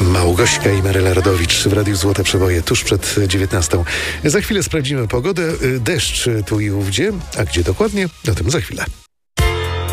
Małgośka i Maryla Rodowicz w Radiu Złote Przeboje tuż przed 19. Za chwilę sprawdzimy pogodę. Deszcz tu i ówdzie, a gdzie dokładnie? O tym za chwilę.